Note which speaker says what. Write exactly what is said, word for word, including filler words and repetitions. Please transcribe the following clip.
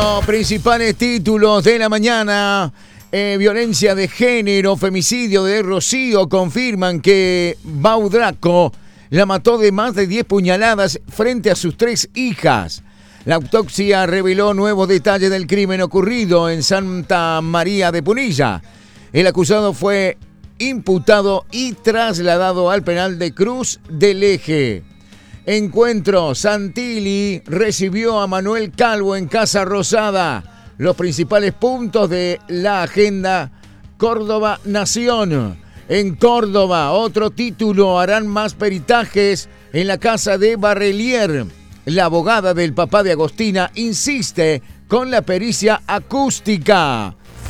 Speaker 1: Principales títulos de la mañana. Eh, violencia de género, femicidio de Rocío. Confirman que Baudraco la mató de más de diez puñaladas frente a sus tres hijas. La autopsia reveló nuevos detalles del crimen ocurrido en Santa María de Punilla. El acusado fue imputado y trasladado al penal de Cruz del Eje. Encuentro. Santilli recibió a Manuel Calvo en Casa Rosada. Los principales puntos de la agenda Córdoba Nación. En Córdoba, otro título, harán más peritajes en la casa de Barrelier. La abogada del papá de Agostina insiste con la pericia acústica.